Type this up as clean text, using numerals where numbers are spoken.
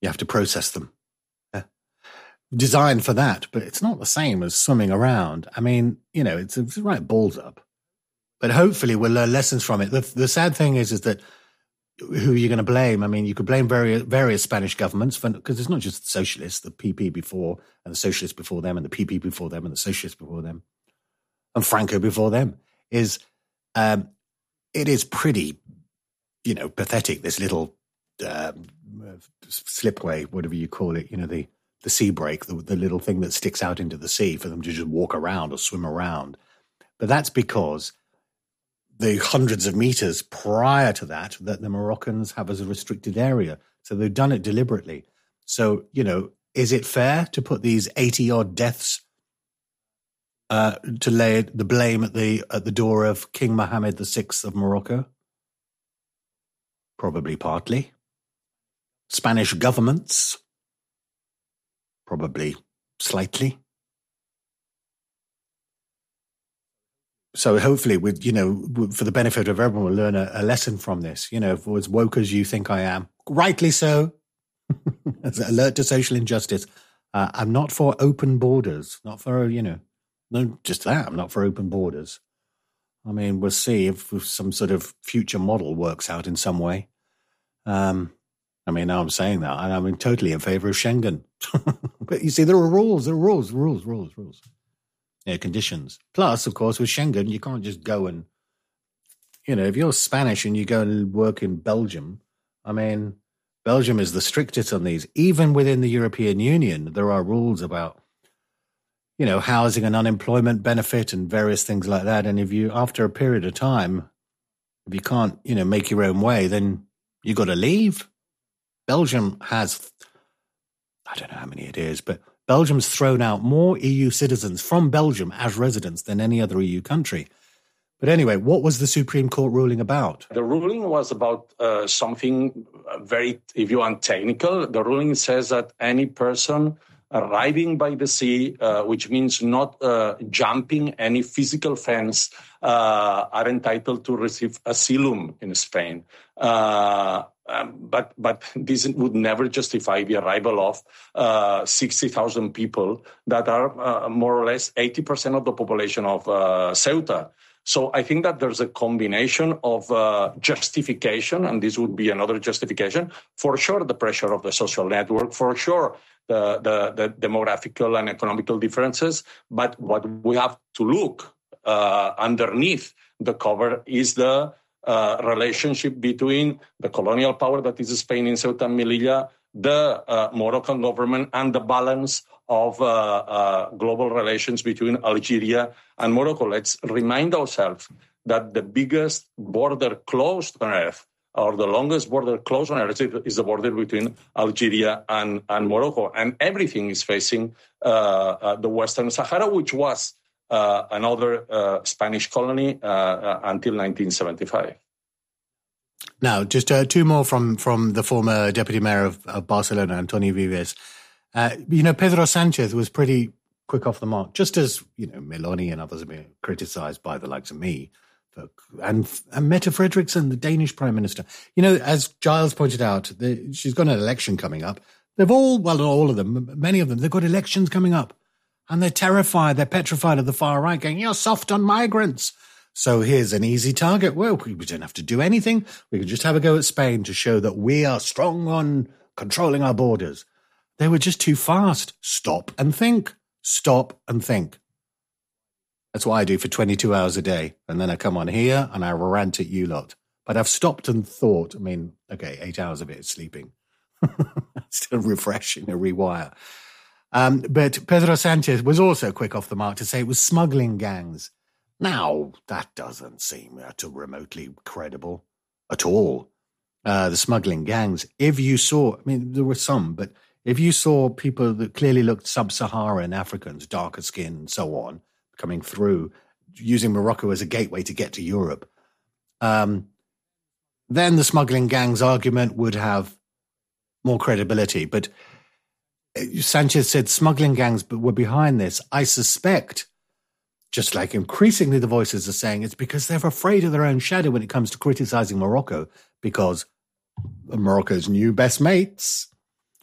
You have to process them. Designed for that, but it's not the same as swimming around. I mean, it's right balls up. But hopefully we'll learn lessons from it. The sad thing is that who are you going to blame? I mean, you could blame various Spanish governments because it's not just the socialists, the PP before, and the socialists before them, and the PP before them, and the socialists before them, and Franco before them. It is pretty, pathetic, this little slipway, whatever you call it, the sea break, the little thing that sticks out into the sea for them to just walk around or swim around. But that's because the hundreds of meters prior to that the Moroccans have as a restricted area. So they've done it deliberately. So, is it fair to put these 80-odd deaths to lay the blame at the door of King Mohammed VI of Morocco? Probably partly. Spanish governments? Probably slightly. So hopefully, for the benefit of everyone, we'll learn a lesson from this. If as woke as you think I am, rightly so, alert to social injustice. I'm not for open borders, not for, no, just that. I'm not for open borders. I mean, we'll see if some sort of future model works out in some way. Now I'm saying that, and I'm totally in favor of Schengen. But you see, there are rules. Conditions. Plus, of course, with Schengen, you can't just go and, if you're Spanish and you go and work in Belgium, Belgium is the strictest on these. Even within the European Union, there are rules about, housing and unemployment benefit and various things like that. And if you, after a period of time, if you can't, make your own way, then you got to leave. Belgium has, I don't know how many it is, but Belgium's thrown out more EU citizens from Belgium as residents than any other EU country. But anyway, what was the Supreme Court ruling about? The ruling was about something very, if you want, technical. The ruling says that any person arriving by the sea, which means not jumping any physical fence, are entitled to receive asylum in Spain. But this would never justify the arrival of 60,000 people that are more or less 80% of the population of Ceuta. So I think that there's a combination of justification, and this would be another justification. For sure, the pressure of the social network, for sure, the demographical and economical differences. But what we have to look underneath the cover is the relationship between the colonial power that is Spain in Ceuta and Melilla, the Moroccan government, and the balance of global relations between Algeria and Morocco. Let's remind ourselves that the biggest border closed on earth, or the longest border closed on earth, is the border between Algeria and Morocco. And everything is facing the Western Sahara, which was another Spanish colony until 1975. Now, just two more from the former deputy mayor of Barcelona, Antonio Vives. Pedro Sanchez was pretty quick off the mark, just as, Meloni and others have been criticised by the likes of me. And Mette Frederiksen, the Danish prime minister. As Giles pointed out, she's got an election coming up. They've all of them, many of them, they've got elections coming up. And they're terrified, they're petrified of the far right, going, you're soft on migrants. So here's an easy target. Well, we don't have to do anything. We can just have a go at Spain to show that we are strong on controlling our borders. They were just too fast. Stop and think. Stop and think. That's what I do for 22 hours a day. And then I come on here and I rant at you lot. But I've stopped and thought, 8 hours of it is sleeping. Still refreshing, a rewire. But Pedro Sanchez was also quick off the mark to say it was smuggling gangs. Now, that doesn't seem too remotely credible at all. The smuggling gangs, if you saw, there were some, but if you saw people that clearly looked sub-Saharan Africans, darker skin and so on, coming through, using Morocco as a gateway to get to Europe, then the smuggling gangs argument would have more credibility. But Sanchez said smuggling gangs were behind this. I suspect, just like increasingly the voices are saying, it's because they're afraid of their own shadow when it comes to criticizing Morocco, because Morocco's new best mates